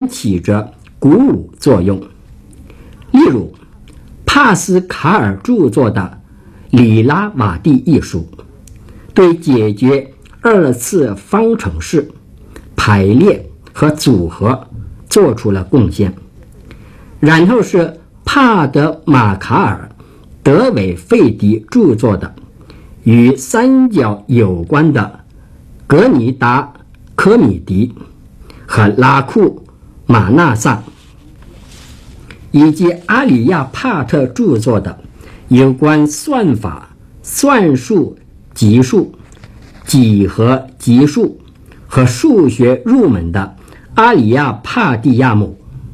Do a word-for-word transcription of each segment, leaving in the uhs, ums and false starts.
起着鼓舞作用。例如，帕斯卡尔著作的《里拉瓦蒂艺术》对解决二次方程式排列和组合做出了贡献。然后是帕德马卡尔、德韦费迪著作的与三角有关的格尼达科米迪和拉库马纳萨，以及阿里亚帕特著作的有关算法、算术、级数、几何级数和数学入门的阿里亚帕蒂亚姆。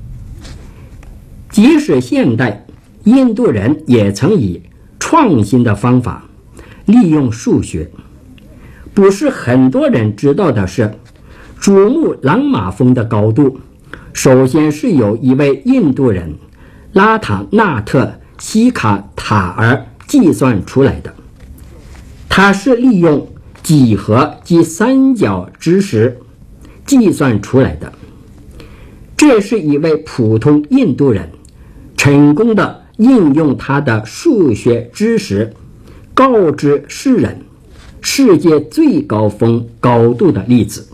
即使现代，印度人也曾以创新的方法利用数学。不是很多人知道的是，珠穆朗玛峰的高度首先是由一位印度人拉塔纳特西卡塔尔计算出来的。他是利用几何及三角知识计算出来的。这是一位普通印度人成功的应用他的数学知识，告知世人世界最高峰高度的例子。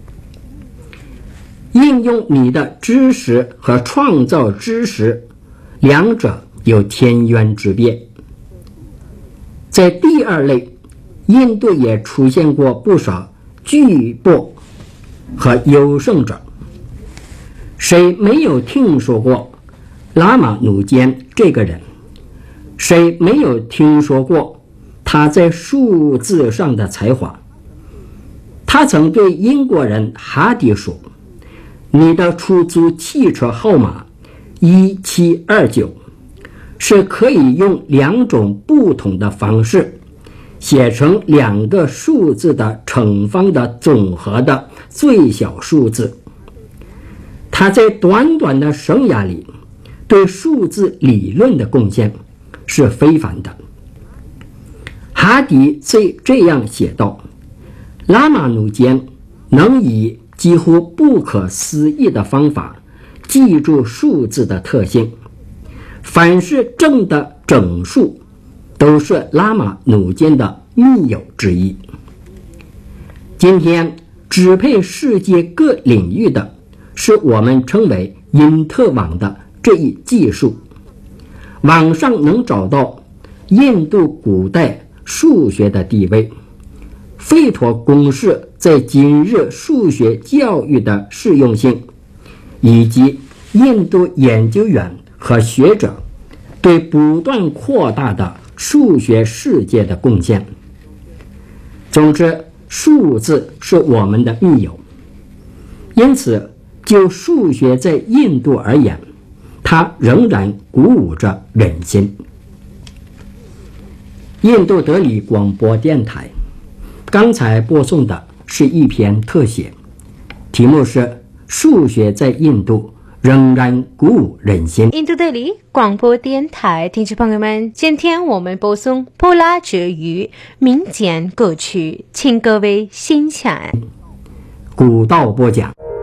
应用你的知识和创造知识，两者有天渊之别。在第二类，印度也出现过不少巨擘和优胜者。谁没有听说过拉玛努坚这个人？谁没有听说过他在数字上的才华？他曾对英国人哈迪说，你的出租汽车号码一七二九是可以用两种不同的方式写成两个数字的乘方的总和的最小数字。他在短短的生涯里对数字理论的贡献是非凡的。哈迪虽这样写道，拉玛努坚能以几乎不可思议的方法记住数字的特性，凡是正的整数都是拉玛努坚的密友之一。今天支配世界各领域的是我们称为因特网的这一技术。网上能找到印度古代数学的地位，费陀公式在今日数学教育的适用性，以及印度研究员和学者对不断扩大的数学世界的贡献。总之，数字是我们的密友。因此，就数学在印度而言，它仍然鼓舞着人心。印度德里广播电台刚才播送的是一篇特写，题目是数学在印度仍然鼓舞人心。 印度德里广播电台听众朋友们，今天我们播送布拉格语民间歌曲，请各位欣赏。 古道播讲。